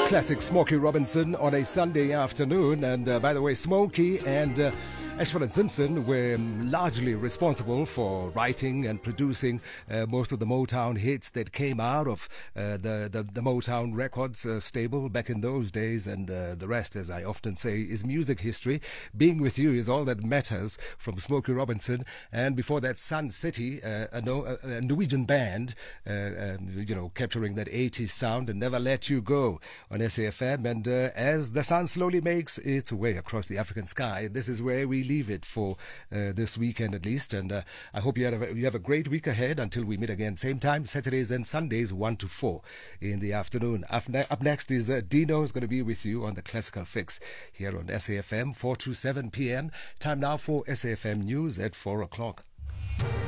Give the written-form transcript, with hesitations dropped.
Classic Smokey Robinson on a Sunday afternoon. And by the way, Smokey and Ashford and Simpson were largely responsible for writing and producing most of the Motown hits that came out of the Motown Records stable back in those days. And the rest, as I often say, is music history. Being with you is all that matters from Smokey Robinson. And before that, Sun City, a Norwegian band, capturing that 80s sound, and Never Let You Go on SAFM. And as the sun slowly makes its way across the African sky, this is where we leave it for this weekend at least. And I hope you have a great week ahead until we meet again. Same time, Saturdays and Sundays, 1 to 4 in the afternoon. Up next is Dino is going to be with you on the Classical Fix here on SAFM, 4 to 7 p.m. Time now for SAFM News at 4 o'clock.